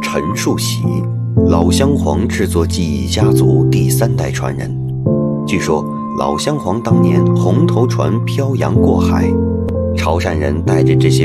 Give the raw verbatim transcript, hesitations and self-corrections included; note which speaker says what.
Speaker 1: 陈树喜，老香黄制作技艺家族第三代传人。据说老香黄当年红头船漂洋过海，潮汕人带着这些